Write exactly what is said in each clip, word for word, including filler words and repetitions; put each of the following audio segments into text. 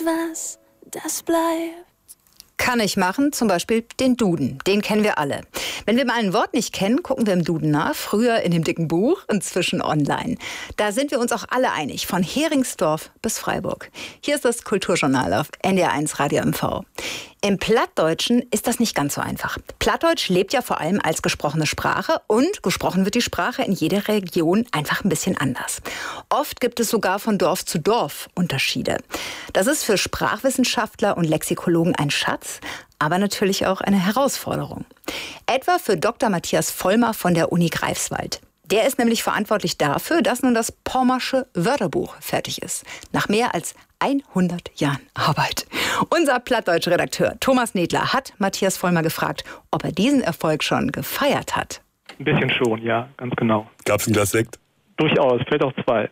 Was, das bleibt. Kann ich machen, zum Beispiel den Duden. Den kennen wir alle. Wenn wir mal ein Wort nicht kennen, gucken wir im Duden nach. Früher in dem dicken Buch, inzwischen online. Da sind wir uns auch alle einig, von Heringsdorf bis Freiburg. Hier ist das Kulturjournal auf N D R eins Radio M V. Im Plattdeutschen ist das nicht ganz so einfach. Plattdeutsch lebt ja vor allem als gesprochene Sprache und gesprochen wird die Sprache in jeder Region einfach ein bisschen anders. Oft gibt es sogar von Dorf zu Dorf Unterschiede. Das ist für Sprachwissenschaftler und Lexikologen ein Schatz, aber natürlich auch eine Herausforderung. Etwa für Doktor Matthias Vollmer von der Uni Greifswald. Der ist nämlich verantwortlich dafür, dass nun das Pommersche Wörterbuch fertig ist. Nach mehr als hundert Jahren Arbeit. Unser plattdeutscher Redakteur Thomas Nedler hat Matthias Vollmer gefragt, ob er diesen Erfolg schon gefeiert hat. Ein bisschen schon, ja, ganz genau. Gab's ein Glas Sekt? Durchaus, vielleicht auch zwei.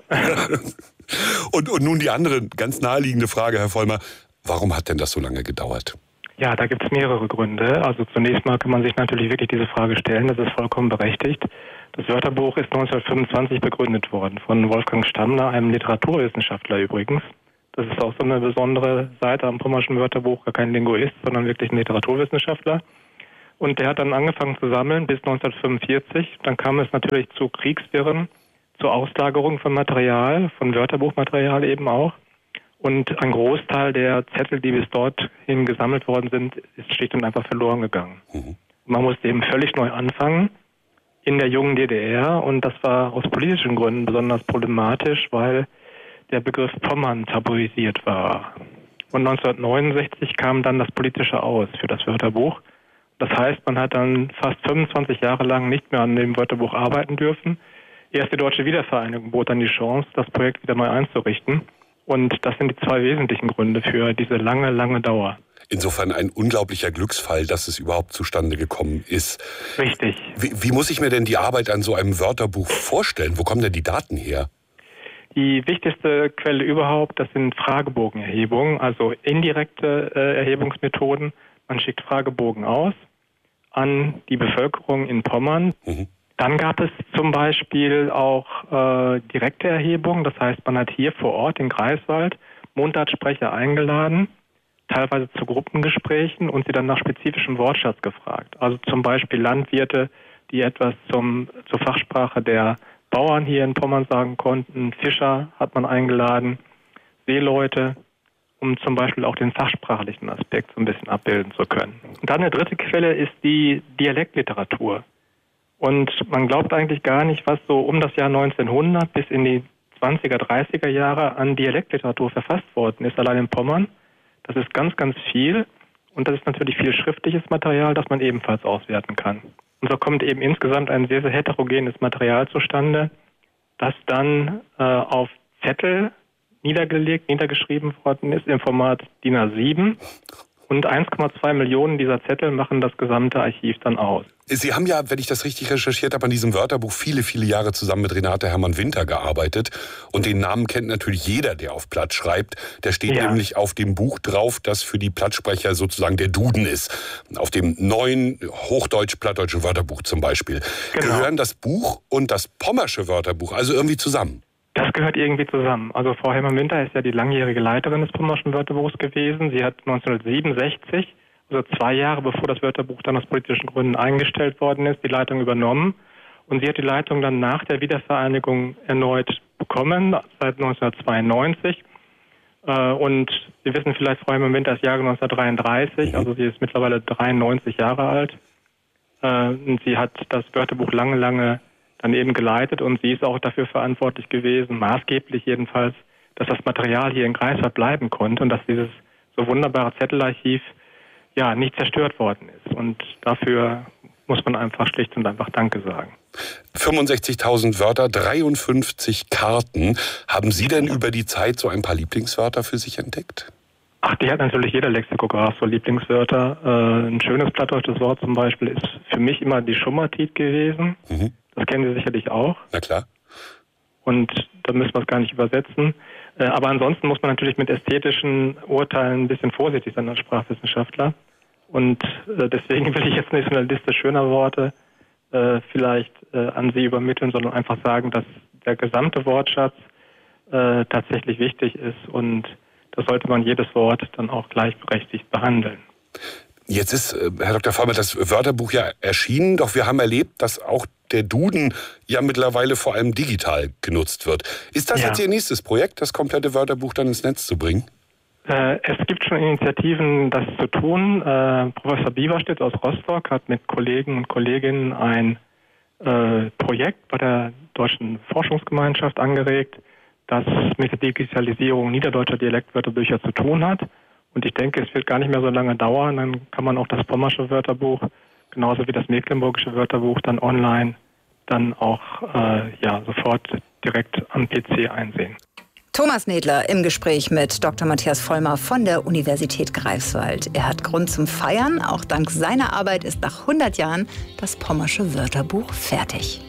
und, und nun die andere, ganz naheliegende Frage, Herr Vollmer. Warum hat denn das so lange gedauert? Ja, da gibt es mehrere Gründe. Also zunächst mal kann man sich natürlich wirklich diese Frage stellen. Das ist vollkommen berechtigt. Das Wörterbuch ist neunzehnhundertfünfundzwanzig begründet worden von Wolfgang Stammler, einem Literaturwissenschaftler übrigens. Das ist auch so eine besondere Seite am Pommerschen Wörterbuch, gar kein Linguist, sondern wirklich ein Literaturwissenschaftler. Und der hat dann angefangen zu sammeln bis neunzehnhundertfünfundvierzig. Dann kam es natürlich zu Kriegswirren, zur Auslagerung von Material, von Wörterbuchmaterial eben auch. Und ein Großteil der Zettel, die bis dorthin gesammelt worden sind, ist schlicht und einfach verloren gegangen. Mhm. Man musste eben völlig neu anfangen in der jungen D D R. Und das war aus politischen Gründen besonders problematisch, weil der Begriff Pommern tabuisiert war. Und neunzehnhundertneunundsechzig kam dann das politische Aus für das Wörterbuch. Das heißt, man hat dann fast fünfundzwanzig Jahre lang nicht mehr an dem Wörterbuch arbeiten dürfen. Erst die Deutsche Wiedervereinigung bot dann die Chance, das Projekt wieder neu einzurichten. Und das sind die zwei wesentlichen Gründe für diese lange, lange Dauer. Insofern ein unglaublicher Glücksfall, dass es überhaupt zustande gekommen ist. Richtig. Wie, wie muss ich mir denn die Arbeit an so einem Wörterbuch vorstellen? Wo kommen denn die Daten her? Die wichtigste Quelle überhaupt, das sind Fragebogenerhebungen, also indirekte äh, Erhebungsmethoden. Man schickt Fragebogen aus an die Bevölkerung in Pommern. Mhm. Dann gab es zum Beispiel auch äh, direkte Erhebungen. Das heißt, man hat hier vor Ort in Greifswald Mundartsprecher eingeladen, teilweise zu Gruppengesprächen und sie dann nach spezifischem Wortschatz gefragt. Also zum Beispiel Landwirte, die etwas zum, zur Fachsprache der Bauern hier in Pommern sagen konnten. Fischer hat man eingeladen, Seeleute, um zum Beispiel auch den fachsprachlichen Aspekt so ein bisschen abbilden zu können. Und dann eine dritte Quelle ist die Dialektliteratur. Und man glaubt eigentlich gar nicht, was so um das Jahr neunzehnhundert bis in die zwanziger, dreißiger Jahre an Dialektliteratur verfasst worden ist, allein in Pommern. Das ist ganz, ganz viel. Und das ist natürlich viel schriftliches Material, das man ebenfalls auswerten kann. Und so kommt eben insgesamt ein sehr, sehr heterogenes Material zustande, das dann äh, auf Zettel niedergelegt, niedergeschrieben worden ist im Format D I N A sieben. Und eins Komma zwei Millionen dieser Zettel machen das gesamte Archiv dann aus. Sie haben ja, wenn ich das richtig recherchiert habe, an diesem Wörterbuch viele, viele Jahre zusammen mit Renate Hermann-Winter gearbeitet. Und den Namen kennt natürlich jeder, der auf Platt schreibt. Der steht ja nämlich auf dem Buch drauf, das für die Plattsprecher sozusagen der Duden ist. Auf dem neuen hochdeutsch-plattdeutschen Wörterbuch zum Beispiel. Genau. Gehören das Buch und das Pommersche Wörterbuch also irgendwie zusammen? Das gehört irgendwie zusammen. Also Frau Hermann-Winter ist ja die langjährige Leiterin des Pommerschen Wörterbuchs gewesen. Sie hat neunzehnhundertsiebenundsechzig, also zwei Jahre bevor das Wörterbuch dann aus politischen Gründen eingestellt worden ist, die Leitung übernommen. Und sie hat die Leitung dann nach der Wiedervereinigung erneut bekommen, seit neunzehnhundertzweiundneunzig. Und Sie wissen vielleicht, Frau Hermann-Winter ist Jahrgang neunzehnhundertdreiunddreißig, also sie ist mittlerweile dreiundneunzig Jahre alt. Und sie hat das Wörterbuch lange, lange dann eben geleitet und sie ist auch dafür verantwortlich gewesen, maßgeblich jedenfalls, dass das Material hier in Greifswald bleiben konnte und dass dieses so wunderbare Zettelarchiv ja nicht zerstört worden ist. Und dafür muss man einfach schlicht und einfach Danke sagen. fünfundsechzigtausend Wörter, dreiundfünfzig Karten. Haben Sie denn über die Zeit so ein paar Lieblingswörter für sich entdeckt? Ach, die hat natürlich jeder Lexikograph so Lieblingswörter. Äh, ein schönes plattdeutsches Wort zum Beispiel ist für mich immer die Schummertit gewesen. Mhm. Das kennen Sie sicherlich auch. Na klar. Und da müssen wir es gar nicht übersetzen. Äh, aber ansonsten muss man natürlich mit ästhetischen Urteilen ein bisschen vorsichtig sein als Sprachwissenschaftler. Und äh, deswegen will ich jetzt nicht so eine Liste schöner Worte äh, vielleicht äh, an Sie übermitteln, sondern einfach sagen, dass der gesamte Wortschatz äh, tatsächlich wichtig ist und da sollte man jedes Wort dann auch gleichberechtigt behandeln. Jetzt ist, Herr Doktor Vollmer, das Wörterbuch ja erschienen, doch wir haben erlebt, dass auch der Duden ja mittlerweile vor allem digital genutzt wird. Ist das ja. jetzt Ihr nächstes Projekt, das komplette Wörterbuch dann ins Netz zu bringen? Äh, es gibt schon Initiativen, das zu tun. Äh, Professor Bieberstedt aus Rostock hat mit Kollegen und Kolleginnen ein äh, Projekt bei der Deutschen Forschungsgemeinschaft angeregt, das mit der Digitalisierung niederdeutscher Dialektwörterbücher zu tun hat. Und ich denke, es wird gar nicht mehr so lange dauern. Dann kann man auch das Pommersche Wörterbuch, genauso wie das Mecklenburgische Wörterbuch, dann online dann auch äh, ja, sofort direkt am P C einsehen. Thomas Nedler im Gespräch mit Doktor Matthias Vollmer von der Universität Greifswald. Er hat Grund zum Feiern. Auch dank seiner Arbeit ist nach hundert Jahren das Pommersche Wörterbuch fertig.